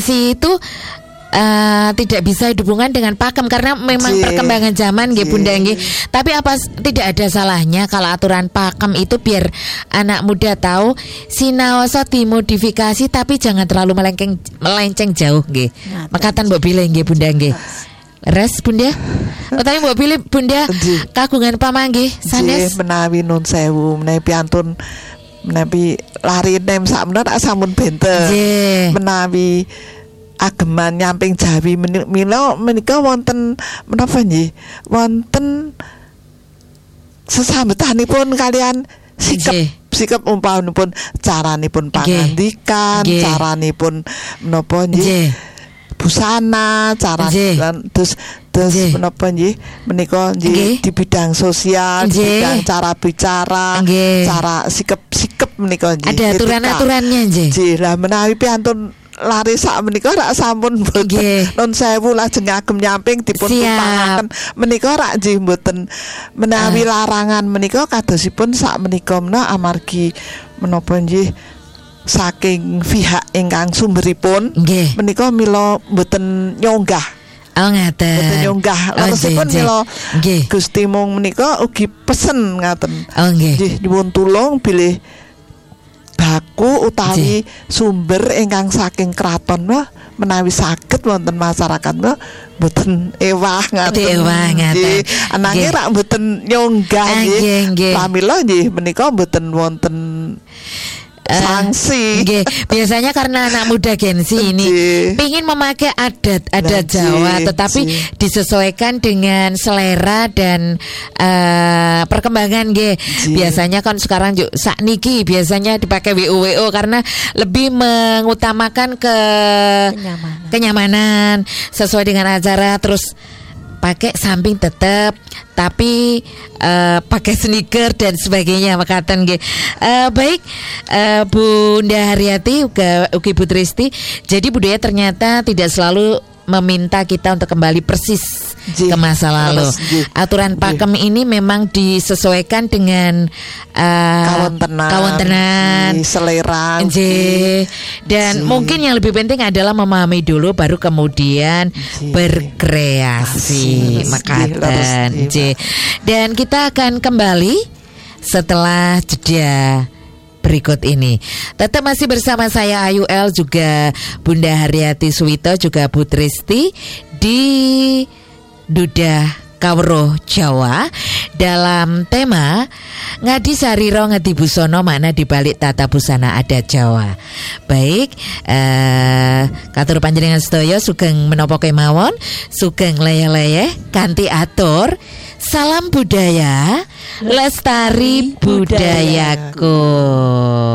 itu tidak bisa dihubungkan dengan pakem karena memang perkembangan zaman nggih Bunda nggih. Tapi apa tidak ada salahnya kalau aturan pakem itu biar anak muda tahu sinaosa dimodifikasi tapi jangan terlalu melenceng jauh nggih. Makatan mbok pilih nggih Bunda nggih. Res Bunda. Utawi mbok pilih Bunda kagungan pamanggih sanes menawi nun sewu menawi piantun menawi lari nem sak menawi sampun benten. Menawi ageman nyamping Jawi mila menika wonten menapa nggih wonten sesambetanipun kalian sikap umpamipun caranipun pangandikan caranipun menapa nggih busana cara terus menapa nggih menika nggih di bidang sosial di bidang cara bicara cara sikap menika nggih ada aturan-aturannya nggih lah menawi piantun lari sak menika rak sampun mboten non sewu lajeng ngagem nyamping dipun tupangaken menika rak nggih mboten menawi larangan menika kadosipun sak menika menawa amargi menapa nggih saking pihak ingkang sumberipun menika mila mboten nyonggah. Oh ngaten. Mboten nyonggah. Larasipun mila Gusti mung menika ugi pesen ngaten. Oh nggih. Nggih nyuwun tulung bilih baku utawi sumber ingkang saking kraton menawi saged wonten masyarakat mboten ewah ngaten. Ananging rak mboten nyonggah nggih. Pramila nggih menika mboten wonten sanksi. Biasanya karena anak muda Gen Z ini pingin memakai adat Jawa tetapi disesuaikan dengan selera dan perkembangan biasanya kan sekarang sakniki biasanya dipakai WO karena lebih mengutamakan kenyamanan sesuai dengan acara terus pakai samping tetap tapi pakai sneaker dan sebagainya makatan nggih. Baik Bunda Haryati ugi Bu Tristi. Jadi budaya ternyata tidak selalu meminta kita untuk kembali persis ke masa lalu. Aturan pakem ini memang disesuaikan dengan kawontenan selera dan mungkin yang lebih penting adalah memahami dulu baru kemudian berkreasi makatan. Dan kita akan kembali setelah jeda berikut ini. Tetap masih bersama saya Ayu L juga Bunda Haryati Suwito juga Bu Tristi di Dudah Kawruh Jawa dalam tema Ngadi Sariro Ngadi Busono makna dibalik tata busana adat Jawa. Baik, katur panjenengan sedaya sugeng menapa kemawon, sugeng leyeh-leyeh kanthi atur. Salam budaya, lestari budayaku.